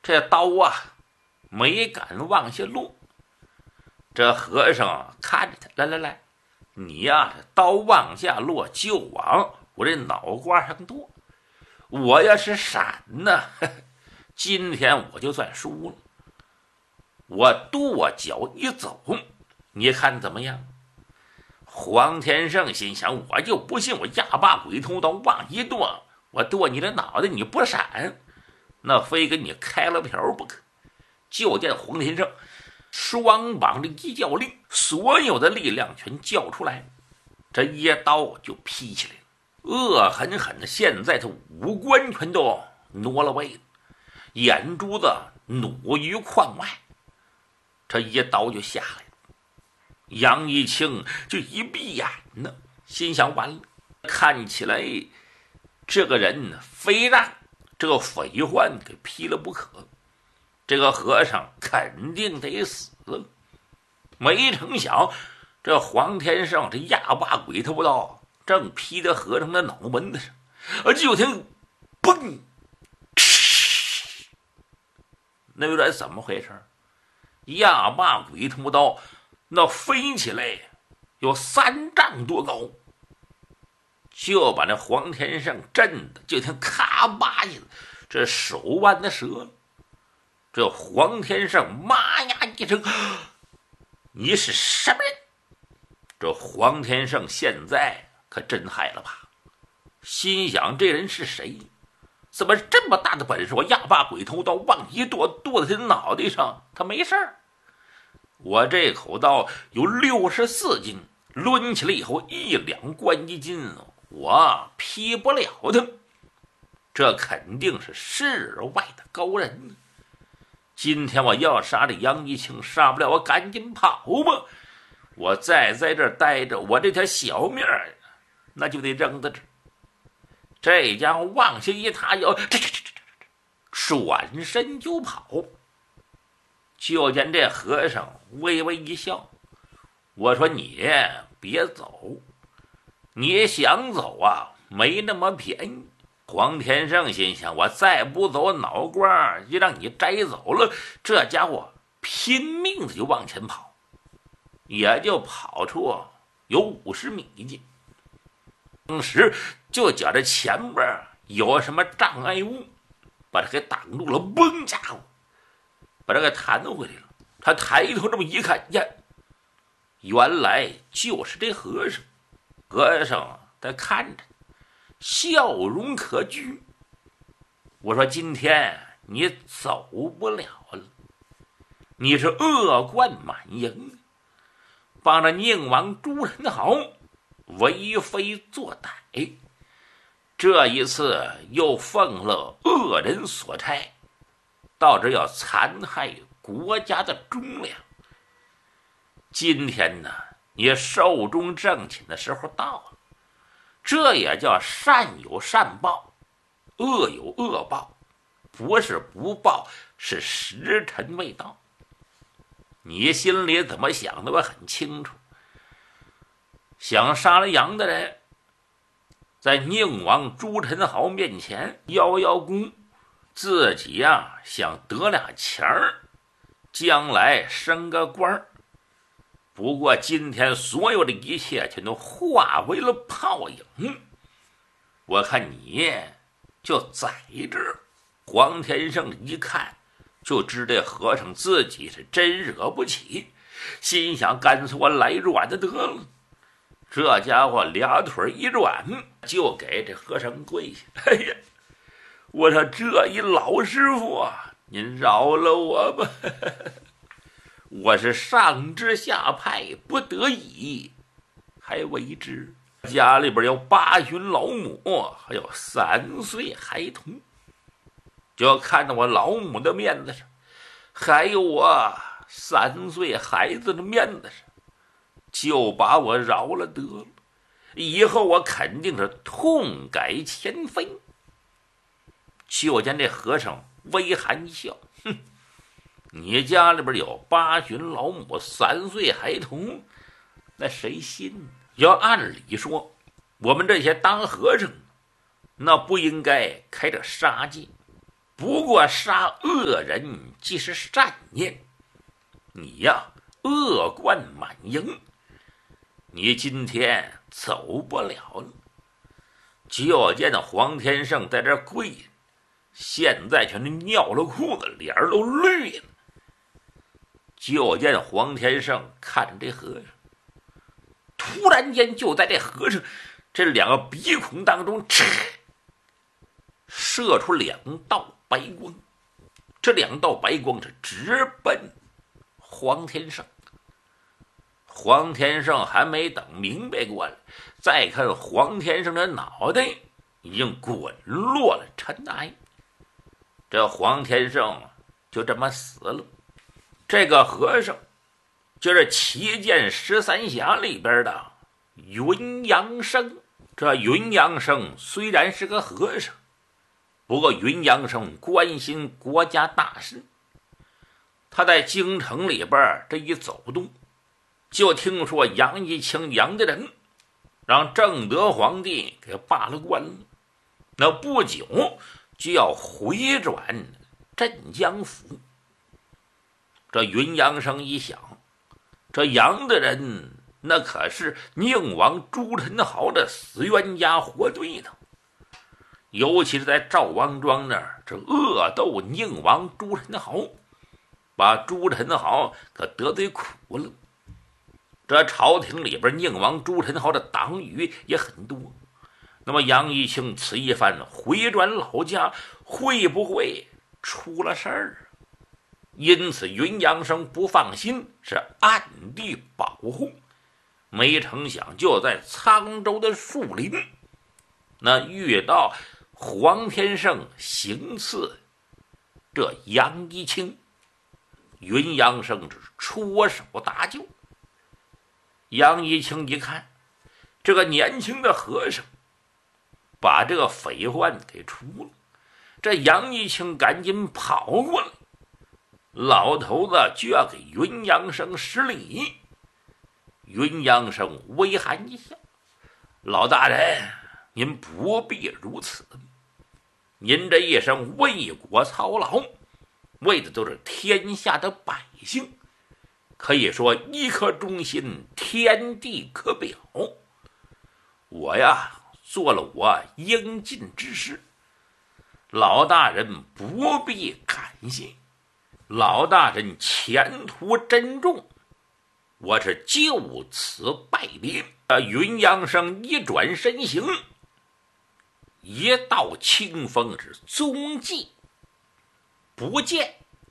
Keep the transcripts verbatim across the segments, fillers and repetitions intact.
这刀啊没敢往下落。这和尚看着他，来来来，你呀，这刀往下落就往我这脑瓜上剁。我要是闪呢，今天我就算输了。我跺脚一走，你看怎么样？黄天胜心想，我就不信我哑巴鬼头刀往一剁，我剁你的脑袋你不闪，那非跟你开了瓢不可。就见黄天胜双膀的一叫令，所有的力量全叫出来，这一刀就劈起来了，恶狠狠的。现在他五官全都挪了位了，眼珠子努于眶外，这一刀就下来了。杨一清就一闭眼呢，心想完了，看起来这个人非让这个匪患给劈了不可，这个和尚肯定得死了。没成想这黄天胜这哑巴鬼头刀正劈在和尚的脑门子上，而就听嘣，那有点怎么回事？哑巴鬼头刀那飞起来有三丈多高，就把那黄天胜震的就听咔吧一下，这手腕子折了。这黄天胜妈呀一声，你是什么人？这黄天胜现在可真害了怕，心想这人是谁？怎么这么大的本事？我哑巴鬼头刀往一剁，剁在他脑袋上，他没事儿。我这口刀有六十四斤，抡起来以后一两关一斤，我劈不了他。这肯定是世外的高人。今天我要杀这杨一清，杀不了我赶紧跑吧。我再在这儿待着，我这条小命儿那就得扔在这儿。这家伙往下一踏脚，这这这这转身就跑。就见这和尚微微一笑，我说你别走，你想走啊没那么便宜。黄天胜心想，我再不走，脑瓜就让你摘走了。这家伙拼命的就往前跑，也就跑出有五十米近。当时就觉着前边有什么障碍物把他给挡住了，嘣，家伙把他给弹回来了。他抬头这么一看呀，原来就是这和尚。和尚他看着笑容可掬。我说今天你走不了了，你是恶贯满盈，帮着宁王朱宸濠为非作歹，这一次又奉了恶人所差，到这要残害国家的忠良。今天呢，你寿终正寝的时候到了，这也叫善有善报，恶有恶报，不是不报，是时辰未到。你心里怎么想的我很清楚。想杀了杨的人，在宁王朱宸濠面前邀邀功，自己呀、啊、想得俩钱儿，将来升个官儿。不过今天所有的一切全都化为了泡影，我看你就在这儿。黄天胜一看就知这和尚自己是真惹不起，心想干脆我来软的得了。这家伙俩腿一软，就给这和尚跪下。哎呀，我说这一老师傅啊，您饶了我吧，我是上至下派，不得已还为之。家里边有八旬老母，还有三岁孩童，就看到我老母的面子上，还有我三岁孩子的面子上，就把我饶了得了，以后我肯定是痛改前非。就见这和尚微含一笑，哼，你家里边有八旬老母，三岁孩童，那谁信呢？要按理说，我们这些当和尚那不应该开这杀戒， 不过杀恶人即是善念，你呀恶贯满盈，你今天走不了了。就见黄天胜在这跪着，现在全是尿了裤子，脸儿都绿了。就见黄天胜看着这和尚，突然间就在这和尚这两个鼻孔当中，射出两道白光。这两道白光是直奔黄天胜。黄天胜还没等明白过来，再看黄天胜的脑袋已经滚落了尘埃。这黄天胜就这么死了。这个和尚就是七剑十三侠里边的云阳生。这云阳生虽然是个和尚，不过云阳生关心国家大事。他在京城里边这一走动，就听说杨一清杨家人让正德皇帝给罢了官了，那不久就要回转镇江府。这云阳生一想，这杨的人那可是宁王朱宸濠的死冤家活对头，尤其是在赵王庄那儿，这恶斗宁王朱宸濠，把朱宸濠可得罪苦了。这朝廷里边宁王朱宸濠的党羽也很多，那么杨一清此一番回转老家，会不会出了事儿？因此云阳生不放心，是暗地保护。没成想就在沧州的树林，那遇到黄天胜行刺这杨一清，云阳生是出手搭救。杨一清一看这个年轻的和尚把这个匪患给除了，这杨一清赶紧跑过来，老头子就要给云阳生施礼。云阳生微含一笑，老大人您不必如此，您这一生为国操劳，为的都是天下的百姓，可以说一颗忠心，天地可表。我呀做了我应尽之事，老大人不必感谢，老大人前途珍重，我是就此拜别。云阳生一转身形，一道清风是踪迹不见。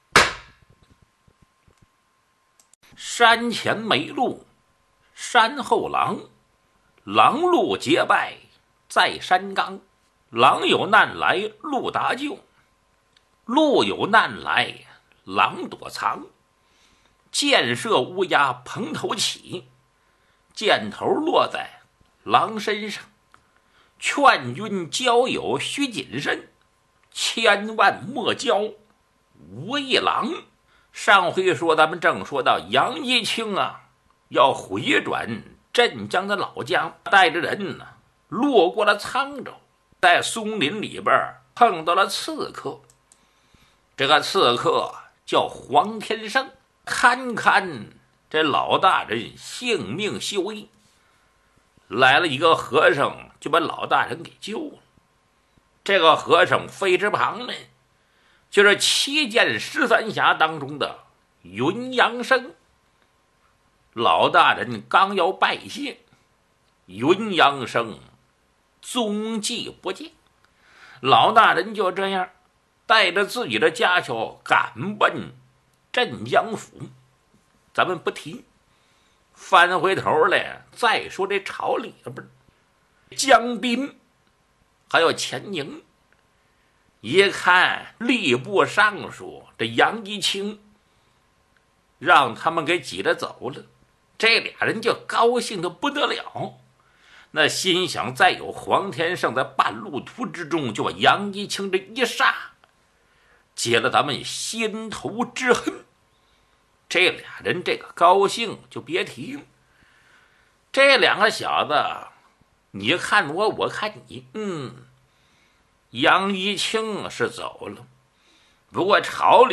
山前没路，山后狼，狼路结拜在山岗。狼有难来路搭救，路有难来狼躲藏。箭射乌鸦蓬头起，箭头落在狼身上。劝君交友须谨慎，千万莫交无一郎。上回说咱们正说到杨一清啊，要回转镇江的老家，带着人呢路过了沧州，在松林里边碰到了刺客。这个刺客叫黄天胜，堪堪这老大人性命休矣。来了一个和尚，就把老大人给救了。这个和尚非之旁呢，就是七剑十三侠当中的云阳生。老大人刚要拜谢，云阳生踪迹不见。老大人就这样带着自己的家眷赶奔镇江府。咱们不提，翻回头来再说这朝里边，江彬还有钱宁一看吏部尚书这杨一清让他们给挤着走了，这俩人就高兴的不得了。那心想再有黄天胜在半路途之中就把杨一清这一杀，解了咱们心头之恨。这俩人这个高兴就别提了。这两个小子你看我我看你，嗯，杨一清是走了， 不过朝里